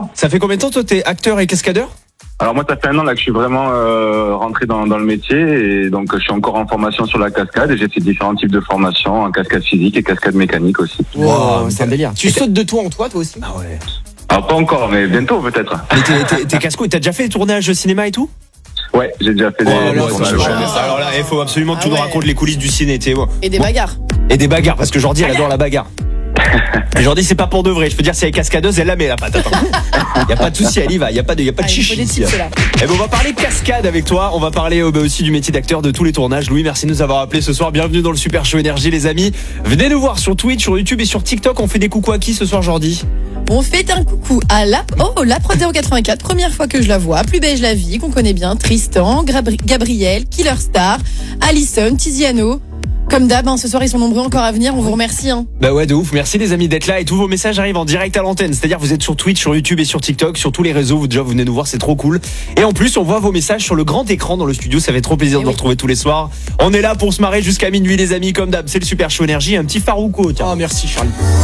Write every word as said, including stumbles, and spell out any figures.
Ça fait combien de temps toi t'es acteur et cascadeur? Alors moi, ça fait un an là que je suis vraiment euh, rentré dans, dans le métier et donc je suis encore en formation sur la cascade et j'ai fait différents types de formations en cascade physique et cascade mécanique aussi. Wow, wow, c'est un délire. Tu sautes de toi en toi, toi aussi? Ah ouais. Alors pas encore, mais bientôt peut-être. Mais t'es, t'es, t'es casse-couille, t'as déjà fait des tournages cinéma et tout? Ouais, j'ai déjà fait des, oh, des là, tournages. ouais. Alors là, il faut absolument que ah tu nous ouais. racontes les coulisses du ciné, t'es bon. Et des bagarres. Et des bagarres, parce que Jordi, elle adore la bagarre. Et Jordi, c'est pas pour de vrai. Je peux dire, si elle est cascadeuse, elle la met la patate. Il y a pas de souci, elle y va. Il y a pas de, il y a pas de Ah, il faut chichi. des ici. tips, là. Eh ben, on va parler cascade avec toi. On va parler euh, bah, aussi du métier d'acteur, de tous les tournages. Louis, merci de nous avoir appelés ce soir. Bienvenue dans le Super Show Énergie, les amis. Venez nous voir sur Twitch, sur YouTube et sur TikTok. On fait des coucous à qui ce soir, Jordi? On fait un coucou à la oh la Prod zéro quatre-vingt-quatre, première fois que je la vois, Plus beige la vie, qu'on connaît bien, Tristan, Grabri- Gabriel, Killer Star, Alison, Tiziano. Comme d'hab, hein, ce soir ils sont nombreux encore à venir, on vous remercie. Hein. Bah ouais, de ouf. Merci les amis d'être là et tous vos messages arrivent en direct à l'antenne. C'est-à-dire vous êtes sur Twitch, sur YouTube et sur TikTok, sur tous les réseaux. Vous déjà vous venez nous voir, c'est trop cool. Et en plus, on voit vos messages sur le grand écran dans le studio. Ça fait trop plaisir et de oui. vous retrouver tous les soirs. On est là pour se marrer jusqu'à minuit les amis, comme d'hab. C'est le Super Show Énergie, un petit Farouko. Tiens. Oh, merci Charlie.